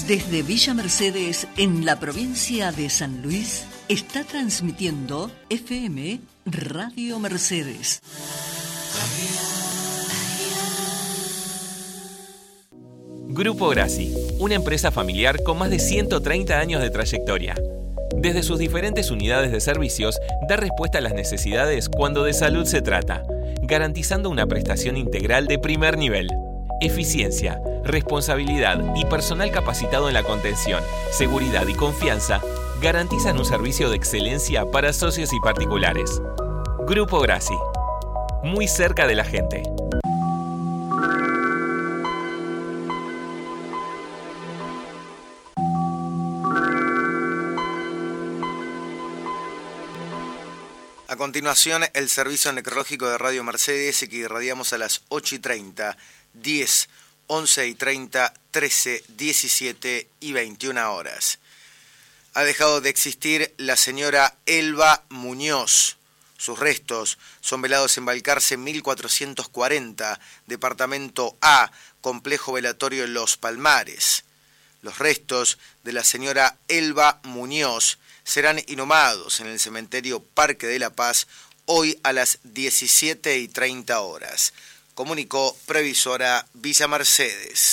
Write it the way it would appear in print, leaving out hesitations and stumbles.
Desde Villa Mercedes, en la provincia de San Luis, está transmitiendo FM Radio Mercedes. Grupo Grassi, una empresa familiar con más de 130 años de trayectoria. Desde sus diferentes unidades de servicios, da respuesta a las necesidades cuando de salud se trata, garantizando una prestación integral de primer nivel. Eficiencia, responsabilidad y personal capacitado en la contención, seguridad y confianza garantizan un servicio de excelencia para socios y particulares. Grupo Grassi, muy cerca de la gente. A continuación, el servicio necrológico de Radio Mercedes, que irradiamos a las 8:30, 10, 11:30, 13, 17 y 21 horas. Ha dejado de existir la señora Elba Muñoz. Sus restos son velados en Balcarce 1440, departamento A, complejo velatorio Los Palmares. Los restos de la señora Elba Muñoz serán inhumados en el cementerio Parque de la Paz hoy a las 17:30 horas. Comunicó Previsora Villa Mercedes.